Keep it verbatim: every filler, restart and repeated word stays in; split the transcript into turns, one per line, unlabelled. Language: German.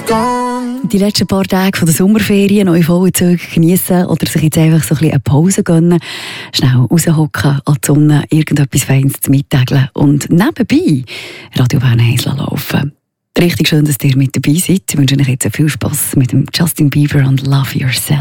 Die letzten paar Tage von der Sommerferien noch in vollen Zügen geniessen oder sich jetzt einfach so ein bisschen eine Pause gönnen. Schnell raushocken, an die Sonne, irgendetwas Feines zu mittägeln und nebenbei Radio Bern eins laufen. Richtig schön, dass ihr mit dabei seid. Ich wünsche euch jetzt viel Spass mit dem Justin Bieber und Love Yourself.